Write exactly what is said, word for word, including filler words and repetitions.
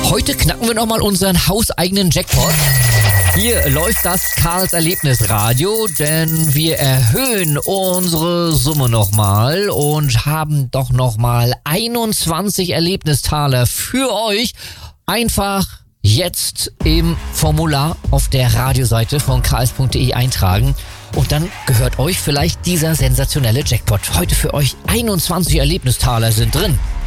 Heute knacken wir nochmal unseren hauseigenen Jackpot. Hier läuft das Karls Erlebnisradio, denn wir erhöhen unsere Summe nochmal und haben doch nochmal einundzwanzig Erlebnistaler für euch. Einfach jetzt im Formular auf der Radioseite von karls punkt de eintragen und dann gehört euch vielleicht dieser sensationelle Jackpot. Heute für euch einundzwanzig Erlebnistaler sind drin.